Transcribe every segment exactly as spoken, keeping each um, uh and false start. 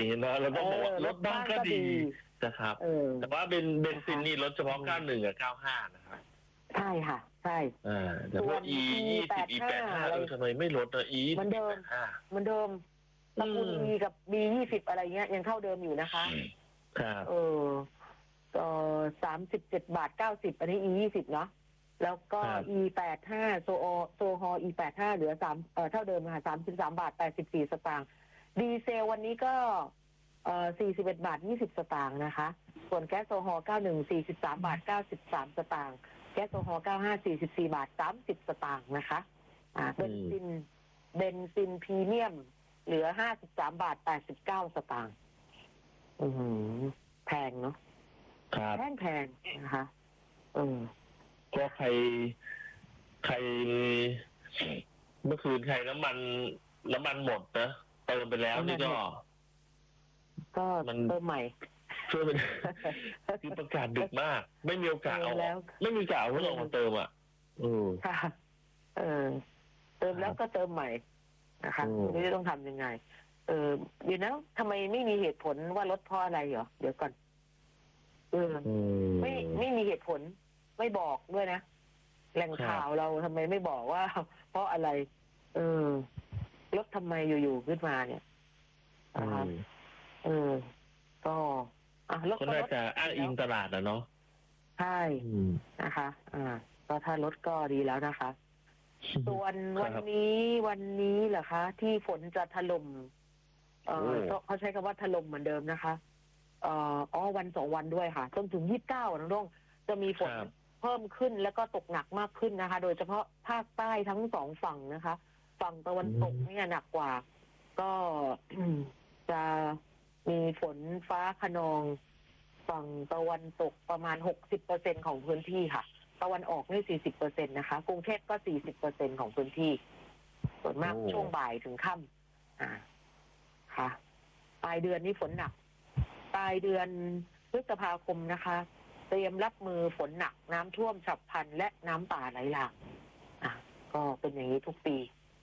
นะเราต้องบอกว่าลดบ้างก็ดีนะครับแต่ว่าเบนเบนซินนี่ลดเฉพาะเก้าหนึ่งกับเก้าห้านะครับใช่ค่ะใช่อ่าแต่พวก E ยี่สิบ E แปดห้าเออทำไมไม่ลดอ่ะ E เหมือนเดิมเหมือนเดิมตระกูล E กับ B ยี่สิบอะไรเงี้ยยังเท่าเดิมอยู่นะคะครับเออก็สามสิบเจ็ดบาทเก้าสิบอันนี้ E ยี่สิบเนาะแล้วก็ E แปดห้าโซโอโซฮอ E แปดห้าเหลือสามเอ่อเท่าเดิมค่ะสามสิบสามบาทแปดสิบสี่สตางค์ดีเซลวันนี้ก็เอ่อสี่สิบเอ็ดบาทยี่สิบสตางค์นะคะส่วนแก๊สโซฮอเก้าหนึ่งสี่สิบสามบาทเก้าสิบสามสตางค์แก๊สโซฮอล์เก้าห้า สี่สิบสี่บาทสามสิบสตางค์นะคะอ่าเบนซินเบนซินพรีเมียมเหลือห้าสิบสามบาทแปดสิบเก้าสตางค์อือแพงเนาะครับแพงแพงนะคะเออก็ใครใครเมื่อคืนใครน้ำมันน้ำมันหมดนะเติมไปแล้วนี่ก็ก็เติมใหม่ช่วยเป็นคือประกาศดึกมากไม่มีโอกาสเอาไม่มีโอกาสเอาเรื่องมาเติมอ่ะเออค่ะเออเติมแล้วก็เติมใหม่นะคะไม่รู้ต้องทำยังไงเออเดี๋ยวนะทำไมไม่มีเหตุผลว่าลดเพราะอะไรเหรอเดี๋ยวก่อนเออไม่ไม่มีเหตุผลไม่บอกด้วยนะแหล่งข่าวเราทำไมไม่บอกว่าเพราะอะไรเออลดทำไมอยู่ๆขึ้นมาเนี่ยนะคะเออก็อ่ะลดก็น่าจะอ้างอิงตลาดนะเนาะใช่นะคะอ่าก็ถ้าลดก็ดีแล้วนะคะส่วนวันนี้วันนี้เหรอคะที่ฝนจะถล่มเออเขาใช้คำว่าถล่มเหมือนเดิมนะคะเอ่ออ๋อวันสองวันด้วยค่ะจนถึงยี่สิบเก้าน้องดงจะมีฝนเพิ่มขึ้นแล้วก็ตกหนักมากขึ้นนะคะโดยเฉพาะภาคใต้ทั้งสองฝั่งนะคะฝั่งตะวันตกเนี่ยหนักกว่าก็จะมีฝนฟ้าคะนองฝั่งตะวันตกประมาณ หกสิบเปอร์เซ็นต์ ของพื้นที่ค่ะตะวันออกนี่ สี่สิบเปอร์เซ็นต์ นะคะกรุงเทพก็ สี่สิบเปอร์เซ็นต์ ของพื้นที่ส่วนมากช่วงบ่ายถึงค่ำอ่าค่ะปลายเดือนนี้ฝนหนักปลายเดือนพฤษภาคมนะคะเตรียมรับมือฝนหนักน้ำท่วมฉับพลันและน้ำป่าไหลหลากอ่ะก็เป็นอย่างนี้ทุกปี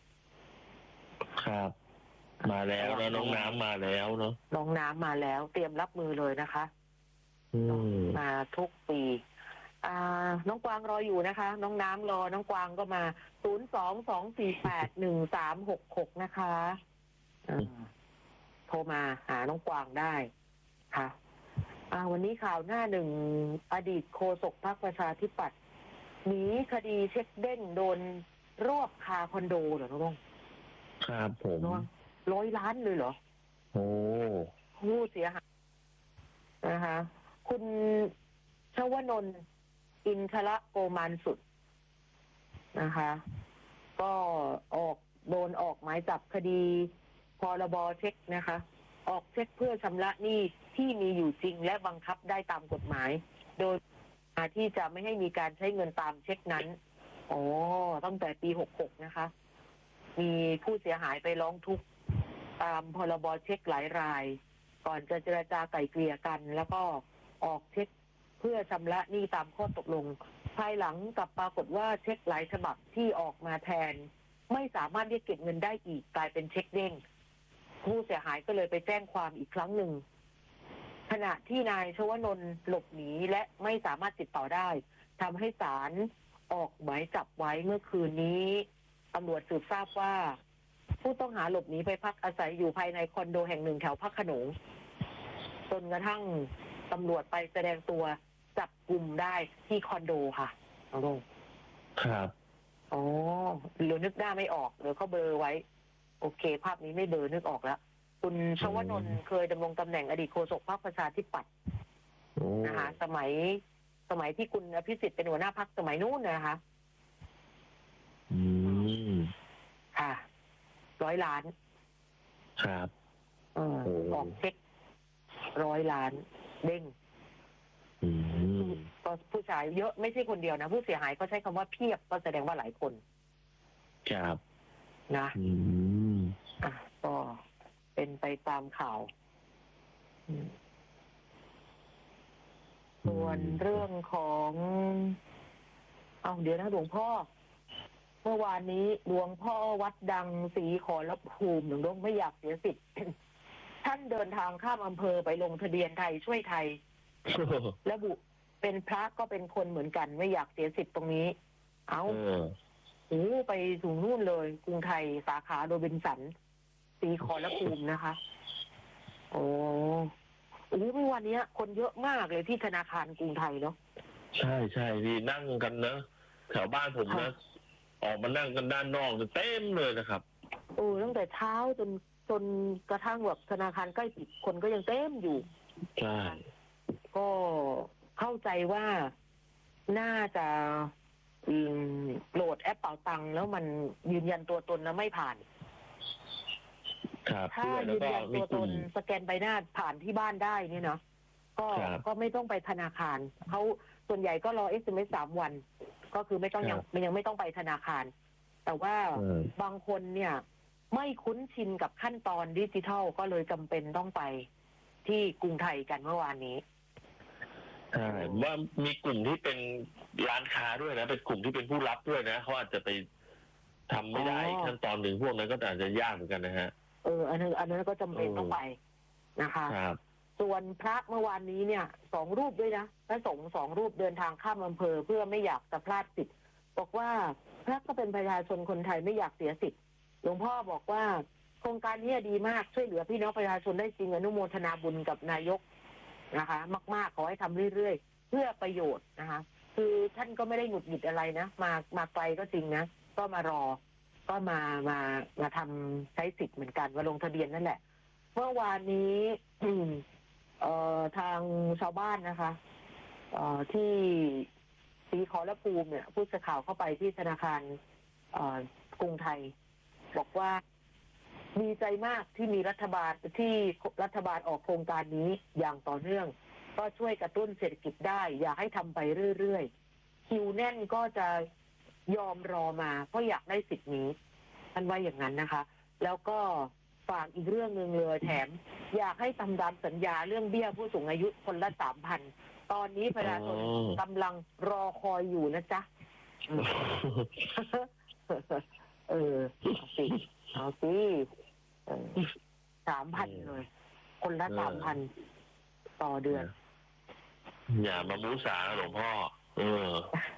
ครับมาแล้วแล้วน้องน้ำมาแล้วเนาะน้องน้ำมาแล้วเตรียมรับมือเลยนะคะมาทุกปีอ่าน้องกวางรออยู่นะคะน้องน้ำรอน้องกวางก็มาศูนย์ สอง สอง สี่ แปด หนึ่ง สาม หก หกนะคะโทรมาหาน้องกวางได้ค่ะอ่าวันนี้ข่าวหน้าหนึ่งอดีตโฆษกพรรคประชาธิปัตย์หนีคดีเช็คเด้งโดนรวบคาคอนโดเหรอน้องครับผมร้อยล้านเลยเหรอโอ้ผู้เสียหายนะคะคุณชวนนท์อินทระโกมานสุดนะคะก็ออกโดนออกหมายจับคดีพรบเช็คนะคะออกเช็คเพื่อชำระหนี้ที่มีอยู่จริงและบังคับได้ตามกฎหมายโดยที่จะไม่ให้มีการใช้เงินตามเช็คนั้นอ๋อตั้งแต่ปีหกหกนะคะมีผู้เสียหายไปร้องทุกข์ตามพรบเช็คหลายรายก่อนจะเจรจาไกล่เกลี่ยกันแล้วก็ออกเช็คเพื่อชำระหนี้ตามข้อตกลงภายหลังกลับปรากฏว่าเช็คหลายฉบับที่ออกมาแทนไม่สามารถเรียกเก็บเงินได้อีกกลายเป็นเช็คเด้งผู้เสียหายก็เลยไปแจ้งความอีกครั้งหนึ่งขณะที่นายชวนนท์หลบหนีและไม่สามารถติดต่อได้ทำให้ศาลออกหมายจับไว้เมื่อคืนนี้ตำรวจสืบทราบว่าผู้ต้องหาหลบหนีไปพักอาศัยอยู่ภายในคอนโดแห่งหนึ่งแถวพระโขนงจนกระทั่งตำรวจไปแสดงตัวจับกลุ่มได้ที่คอนโดค่ะน้องลงครับอ๋อหรือนึกหน้าไม่ออกหรือเขาเบลอไว้โอเคภาพนี้ไม่เบลอนึกออกแล้วคุณชวนนท์เคยดำรงตำแหน่งอดีตโฆษกพรรคประชาธิปัตย์นะคะสมัยสมัยที่คุณอภิสิทธิ์เป็นหัวหน้าพรรคสมัยนู้นนะคะอืมค่ะร้อยล้านครับอออกเช็คร้อยล้านเด้งก็ผู้ชายเยอะไม่ใช่คนเดียวนะผู้เสียหายก็ใช้คำว่าเพียบก็แสดงว่าหลายคนครับนะอืมอ่ะก็เป็นไปตามข่าวส่วนเรื่องของเอาเดี๋ยวนะหลวงพ่อเมื่อวานนี้หลวงพ่อวัดดังศรีขอรภูมิหลวงพ่อไม่อยากเสียสิทธิ์ท่านเดินทางข้ามอำเภอไปลงทะเบียนไทยช่วยไทย ระบุเป็นพระก็เป็นคนเหมือนกันไม่อยากเสียสิทธิ์ตรงนี้ เอาเออโอ้ไปถึงนู่นเลยกรุงไทยสาขาโรบินสันสีขอรภูมินะคะ โอ้โอ้เมื่อวันนี้คนเยอะมากเลยที่ธนาคารกรุงไทยเนาะใช่ใช่พี่นั่งกันนะแถวบ้านผมนะ ออกมานั่งกันด้านนอกเต็มเลยนะครับโอ้ตั้งแต่เช้าจนจนกระทั่งแบบธนาคารใกล้ปิดคนก็ยังเต็มอยู่ใช่ก็เข้าใจว่าน่าจะอืมโหลดแอปเป๋าตังค์แล้วมันยืนยันตัวตนแล้วไม่ผ่านครับถ้าด้วยแล้วยืนก็ยันมีตัวกตลุ่นมสแกนใบหน้าผ่านที่บ้านได้เนี่ยเนาะก็ครับก็ไม่ต้องไปธนาคารเขาส่วนใหญ่ก็รอ เอส เอ็ม เอส สามวัน ก็คือไม่ต้องยังมันยังไม่ต้องไปธนาคาร แต่ว่าเออบางคนเนี่ย ไม่คุ้นชินกับขั้นตอนดิจิทัลก็เลยจำเป็นต้องไปที่กรุงไทยกันเมื่อวานนี้ใช่ว่ามีกลุ่มที่เป็นร้านค้าด้วยนะ เป็นกลุ่มที่เป็นผู้รับด้วยนะเขาอาจจะไปทำไม่ได้อ๋อขั้นตอนหนึ่งพวกนั้นก็อาจจะยากเหมือนกันนะฮะเอออันนั้นอันนั้นก็จำเป็นเออต้องไปนะคะครับส่วนพระเมื่อวานนี้เนี่ยสองรูปด้วยนะพระสงฆ์สองรูปเดินทางข้ามอำเภอเพื่อไม่อยากจะพลาดสิทธิ์บอกว่าพระก็เป็นประชาชนคนไทยไม่อยากเสียสิทธิ์หลวงพ่อบอกว่าโครงการนี้ดีมากช่วยเหลือพี่น้องประชาชนได้จริงอนุโมทนาบุญกับนายกนะคะ มากๆขอให้ทำเรื่อยๆเพื่อประโยชน์นะคะ คือท่านก็ไม่ได้หงุดหงิดอะไรนะมามาไกลก็จริงนะก็มารอ ก็มามามาทำใช้สิทธิ์เหมือนกันมาลงทะเบียนนั่นแหละ เมื่อวานนี้ อืมเอ่อทางชาวบ้านนะคะเอ่อที่ศรีขอรภูมิเนี่ยผู้สื่อข่าวเข้าไปที่ธนาคารเอ่อกรุงไทย บอกว่าดีใจมากที่มีรัฐบาลที่รัฐบาลออกโครงการนี้อย่างต่อเนื่อง ก็ช่วยกระตุ้นเศรษฐกิจได้ อยากให้ทำไปเรื่อยๆคิวแน่นก็จะยอมรอมาเพราะอยากได้สิทธิ์นี้ท่านว่าอย่างนั้นนะคะ แล้วก็ฝากอีกเรื่องหนึ่งเลยแถม อยากให้ทำตามสัญญาเรื่องเบี้ยผู้สูงอายุคนละสามพันตอนนี้ประชาชนอ๋อกำลังรอคอยอยู่นะจ๊ะ อืม เออเอาสิเอาสิสามพันเลย คนละสามพันต่อเดือนอย่ามามูสาหลวงพ่อ เออ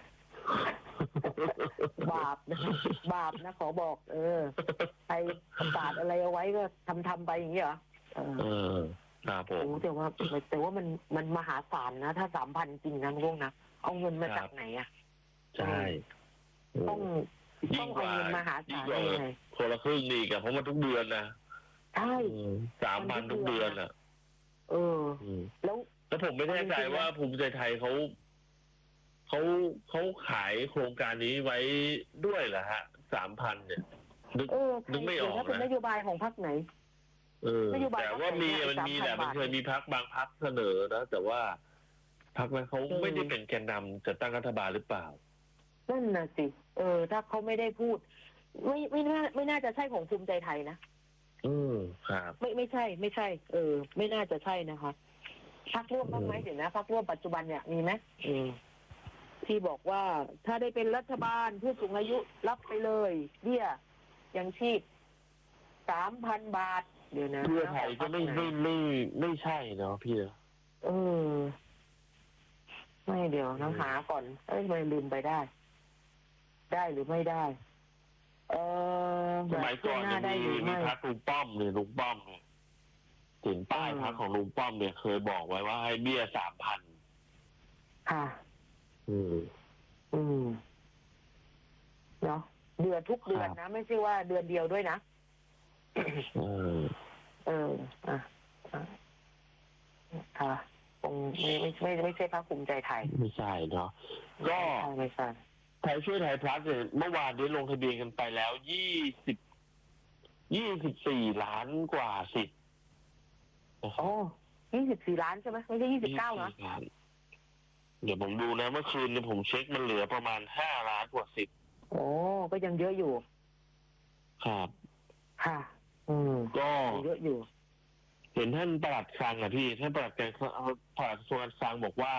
บาปนะบาปนะขอบอก เออใครประกาศอะไรเอาไว้ก็ทำทำไปอย่างนี้เหรอเออเออครับผโอ้มแต่ว่าแต่ว่ามันมันมหาศาลนะ ถ้าสามพันจริงนะลุงนะเอาเงินมาครัจากบไหนอ่ะใช่ต้องยิ่ต้อง งกเอาว่าเงินมหายิ่ศาง ลกว่าได้ยังไงคนละครึ่งนี่กับเพราะมันทุกเดือนนะใช่สามพันทุกเดือนอ่ะเอออืมแล้วแล้วผมไม่แน่ใจว่าภูมิใจไทยเขาเขาเขาขายโครงการนี้ไว้ด้วยเหรอฮะสามพันเนี่ยนึกเออนึกไม่ออกนะถ้าเป็นนโยบายของพรรคไหนเออนโยบายแต่ว่ามีพรรคไหนมันมีแหละสามพันมันเคยบาทมีพักบางพักเสนอนะแต่ว่าพักนั้นเขาเออไม่ได้เป็นแกนนำจะตั้งรัฐบาลหรือเปล่านั่นน่ะสิ เออ ถ้าเขาไม่ได้พูด ไม่ไม่น่าไม่น่าจะใช่ของภูมิใจไทยนะอืมครับไม่ไม่ใช่ ไม่ใช่ เออ ไม่น่าจะใช่นะคะพักร่วมบ้างไหมอืมเดี๋ยวนะพักร่วมปัจจุบันเนี่ยมีไหมอืมที่บอกว่าถ้าได้เป็นรัฐบาลผู้สูงอายุรับไปเลยเบี้ยยังชีพสามพันบาท เดี๋ยวนะเพื่อไทยก็ไม่ไม่ไม่ไม่ใช่เนาะพี่เนอะเออ ไม่เดี๋ยวน้ำหาก่อนเอ้ยทำไม่ลืมไปได้ ได้หรือไม่ได้ เออสมัยก่อนหน้าเนี่ยได้มีหรือมีไม่พักลุงป้อมเนี่ยลุงป้อมเนี่ยถึงป้ายเออพักของลุงป้อมเนี่ยเคยบอกไว้ว่าให้เบี้ยสามพันค่ะอืมอืมเนาะเดือนทุกเดือนครันะบไม่ใช่ว่าเดือนเดียวด้วยนะเออเออ อ่ะอ่ะค่ะคงไม่ไม่ไม่ไม่ใช่พรรคภูมิใจไทยไม่ใช่เนาะก็ไม่ใช่ไม่ใช่ไทยช่วยไทยพลัสเนี่ยเมื่อวานนี้ลงทะเบียนกันไปแล้วยี่สิบยี่สิบสี่ล้านกว่าสิทธิ์นะครัโอ้บยี่สิบสี่ล้านใช่ไหมไม่ใช่ยี่สิบเก้านะยี่สิบสี่ล้านเดี๋ยวผมดูนะเมื่อคืนเนี่ยผมเช็คมันเหลือประมาณห้าล้านกว่าสิทธิ์โอ้ก็ยังเยอะอยู่ครับค่ะ อืมก็ยังเยอะอยู่เห็นท่านปลัดคลังอะพี่ท่านปลัดการปลัดกระทรวงการคลังบอกว่า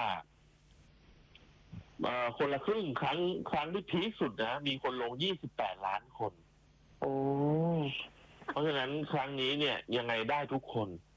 เอ่อคนละครึ่งครั้งครั้งที่พีคสุดนะมีคนลงยี่สิบแปดล้านคนโอ้เพราะฉะนั้นครั้งนี้เนี่ยยังไงได้ทุกคน